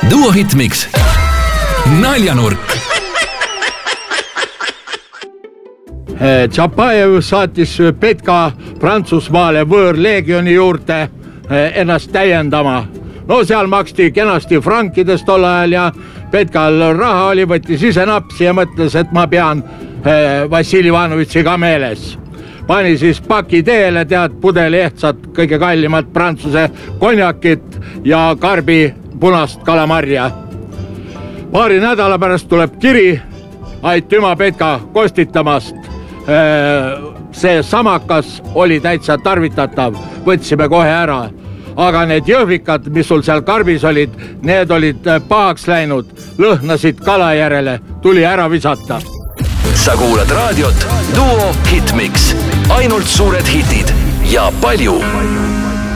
Duo Hitmix. Naljanurk. Tšapajev saatis Petka Prantsusmaale võõrleegioni juurde ennast täiendama. No seal maksti kenasti frankides tol ajal ja Petkal raha oli, võttis ise napsi ja mõtles, et ma pean Vassili Ivanovitši ka meeles. Pani siis paki teele, tead, pudeli ehtsat, kõige kallimat prantsuse konjakit ja karbi punast kalamarja. Paari nädala pärast tuleb kiri, aitüma Petka kostitamast. See samakas oli täitsa tarvitatav, võtsime kohe ära. Aga need jõhvikad, mis sul seal karbis olid, need olid pahaks läinud, lõhnasid kala järele, tuli ära visata. Sa kuulad raadiot Duo Hitmix. Ainult suured hitid ja palju